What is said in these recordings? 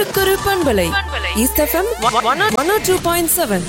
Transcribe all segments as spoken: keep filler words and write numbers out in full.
பாட்டுக்கொரு பண்பலை east FM one ஓ two point seven.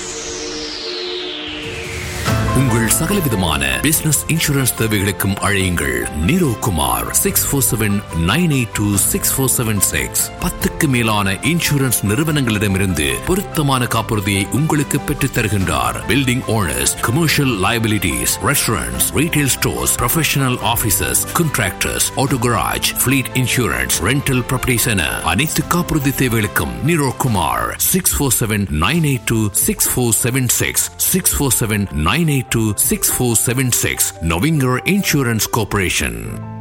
உங்கள் சகலவிதமான பிசினஸ் இன்சூரன்ஸ் தேவைகளுக்கும் அழையுங்கள் நீரோ Kumar six four seven nine eight two six four seven six. பத்துக்கு மேலான இன்சூரன்ஸ் நிறுவனங்களிடமிருந்து பொருத்தமான காப்புறுதியை உங்களுக்கு பெற்றுத் தருகின்றார். Building owners, commercial liabilities, restaurants, retail stores, professional offices, contractors, auto garage, fleet insurance, rental properties என அனைத்து காப்புறுதி தேவைகளுக்கும் நீரோ Kumar six four seven nine eight two six four seven six six four seven nine eight two six four seven six. Novinger Insurance Corporation.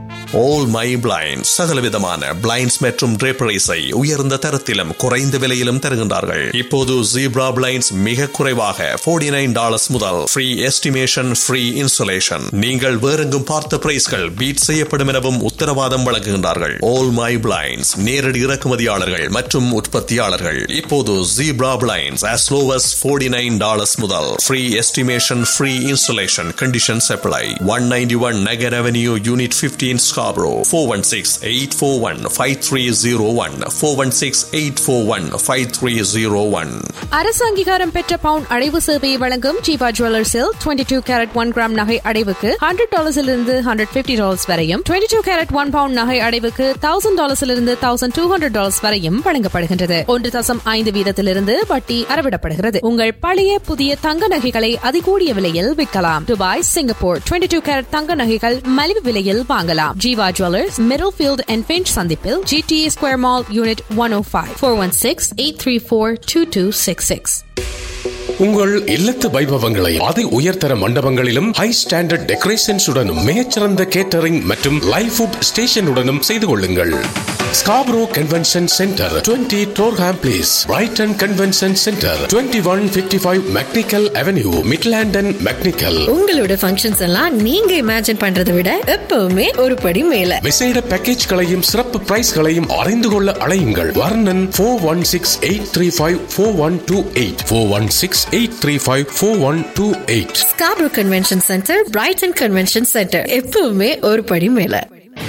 All My Blinds சகலவிதமான blinds மற்றும் draperies-ஐ உயர்ந்த தரத்திலும் குறைந்த விலையிலும் தருகின்றார்கள். இப்போது Zebra Blinds மிக குறைவாக forty nine dollars முதல் free estimation, free installation. நீங்கள் வேறெங்கும் பார்த்த பிரைஸ்கள் பீட் செய்யப்படும் எனவும் உத்தரவாதம் வழங்குகின்றார்கள். All My Blinds நேரடி இறக்குமதியாளர்கள் மற்றும் உற்பத்தியாளர்கள். இப்போது Zebra Blinds as low as forty nine dollars முதல் free estimation, free installation. Conditions apply. one ninety-one Nagar Avenue, Unit fifteen, Scarborough. four one six, eight four one, five three zero one four one six, eight four one, five three zero one. அரசு அங்கீகாரம் பெற்ற பவுன் அடைவு சேவையை வழங்கும் Jeeva ஜுவல்லர்ஸில் twenty two carat one gram நகை அடைவுக்கு hundred டாலர்ஸிலிருந்து hundred fifty dollars வரையும், twenty two carat one bound நகை அடைவுக்கு thousand டாலர்ஸிலிருந்து thousand two hundred dollars வரையும் வழங்கப்படுகின்றது. ஒன்று தசம் ஐந்து வீதத்திலிருந்து வட்டி அறவிடப்படுகிறது. உங்கள் பழைய புதிய தங்க நகைகளை அதிகூடிய விலையில் விற்கலாம். Dubai, Singapore twenty two carat தங்க நகைகள் மலிவு விலையில் வாங்கலாம். Jiva Jewelers, Middlefield and Finch சந்திப்பில் G T A Square Mall, Unit one oh five, four one six, eight three four, two two six six. உங்கள் இல்லத்து வைபவங்களை அதி உயர்தர மண்டபங்களிலும் ஹை ஸ்டாண்டர்ட் டெக்கரேஷன்ஸ் உடனும் மிகச்சிறந்த கேட்டரிங் மற்றும் லைவ் ஃபுட் ஸ்டேஷனுடனும் செய்து கொள்ளுங்கள். Scarborough convention centre, twenty Durham place, Brayton convention centre, twenty one fifty five mechanical avenue, மிட்லாண்டன் mechanical. உங்களோட ஃபங்க்ஷன்ஸ் எல்லாம் நீங்க இமேஜின் பண்றதை விட எப்பவுமே ஒரு படி மேல. விசேட பேக்கேஜ்களையும் சிறப்பு பிரைஸ்களையும் அறிந்து கொள்ள அழையுங்கள். வர்ணன் four one six eight three five four one two eight four one six eight three five four one two eight. Scarborough convention centre, Brayton convention centre, எப்பவுமே ஒரு படி மேல.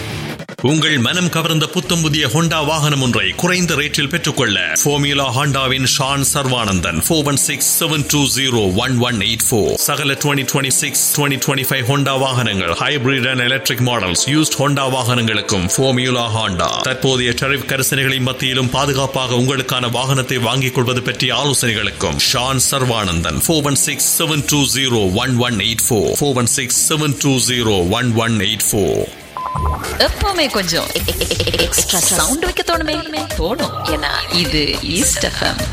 உங்கள் மனம் கவர்ந்த புத்தம் புதிய ஹோண்டா வாகனம் ஒன்றை குறைந்த ரேட்டில் பெற்றுக்கொள்ள formula ஹோண்டாவின் Shawn Sarvanandan four one six seven two zero one one eight four. சகல twenty twenty six twenty twenty five Honda வாகனங்கள், hybrid and electric models, used Honda வாகனங்களுக்கும் ஃபோமியூலா ஹோண்டா தற்போதைய டரிஃப் கரிசனைகளின் மத்தியிலும் பாதுகாப்பாக உங்களுக்கான வாகனத்தை வாங்கிக் கொள்வது பற்றிய ஆலோசனைகளுக்கும் Shawn Sarvanandan four one six seven two zero one one eight four four one six seven two zero one one eight four. எப்பவுமே கொஞ்சம் எக்ஸ்ட்ரா சவுண்ட் வைக்க தோணுமே தோணும். ஏன்னா இது ஈஸ்ட் எஃப்எம்.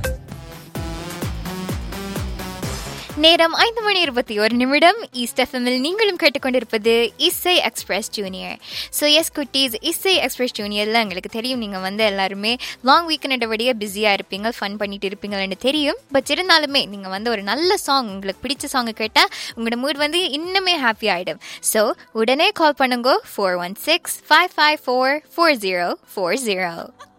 நேரம் ஐந்து மணி இருபத்தி ஒரு நிமிடம். ஈஸ்ட் எஃப்எம்மில் நீங்களும் கேட்டுக்கொண்டிருப்பது இசை எக்ஸ்பிரஸ் ஜூனியர். ஸோ எஸ் குட்டீஸ், இசை எக்ஸ்பிரஸ் ஜூனியரில் எங்களுக்கு தெரியும் நீங்கள் வந்து எல்லாருமே லாங் வீக்கெண்டை விட பிஸியாக இருப்பீங்க, ஃபன் பண்ணிட்டு இருப்பீங்கன்னு தெரியும். பட் இருந்தாலுமே நீங்கள் வந்து ஒரு நல்ல சாங், உங்களுக்கு பிடிச்ச சாங்கை கேட்டால் உங்களோட மூட் வந்து இன்னுமே ஹாப்பி ஆகிடும். ஸோ உடனே கால் பண்ணுங்க four one six five five four four zero four zero.